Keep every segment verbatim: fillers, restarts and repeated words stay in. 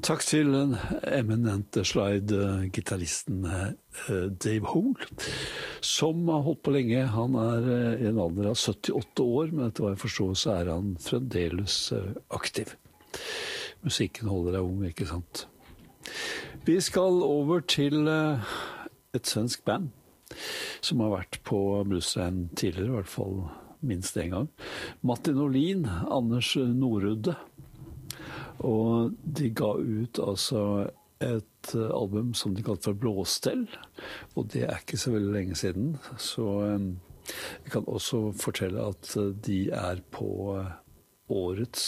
Takk til den eminente slide-gitarristen Dave Houle, som har holdt på lenge. Han er i en alder av syttiåtte år, men etter hva jeg forstår så er han fremdeles aktiv. Musikken holder deg ung, ikke sant? Vi skal over til et svensk band som har vært på Bluesland tidligere, i hvert fall minst en gang. Martin Olin, Anders Norrudde. Og de ga ut altså et album som de kalte for Blåstell, og det er ikke så veldig lenge siden. Så jeg kan også fortelle at de er på årets,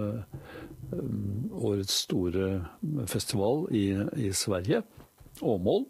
årets store festival i, i Sverige, Åmål,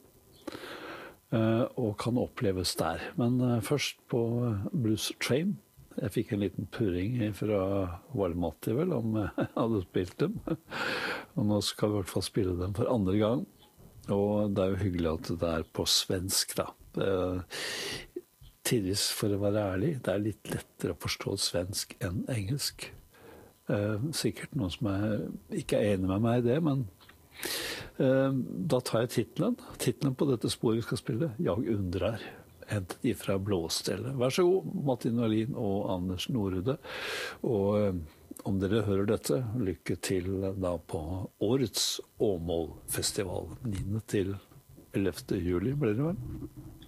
og kan oppleves der. Men først på Blues Train. Jeg fikk en liten purring fra Valmatti vel, om jeg hadde spilt dem. Og nå skal vi i hvert fall spille dem for andre gang. Og det er jo hyggelig at det er på svensk, da. Tidvis, for å være ærlig, det er litt lettere å forstå svensk enn engelsk. Sikkert noen som er, ikke er enig med meg i det, men da tar jeg titlen. Titlen på dette sporet vi skal spille, Jeg undrar. Hentet ifra Blåstelle. Vær så god, Martin Olin og Anders Norrudde. Og om dere hører dette, lykke til da på årets Åmål-festival. niende til ellevte juli blir det vel?